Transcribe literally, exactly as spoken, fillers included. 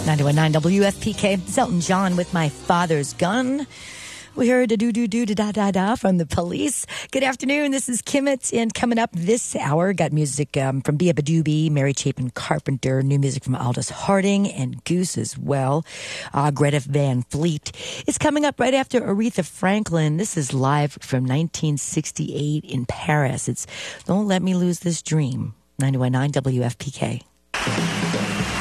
ninety-one point nine W F P K. It's Elton John with My Father's Gun. We heard a do-do-do-da-da-da from the Police. Good afternoon. This is Kimmett. And coming up this hour, got music um, from Bia Badoobie, Mary Chapin Carpenter, new music from Aldous Harding and Goose as well. Uh, Greta Van Fleet. It's coming up right after Aretha Franklin. This is live from nineteen sixty-eight in Paris. It's Don't Let Me Lose This Dream. ninety-one point nine W F P K.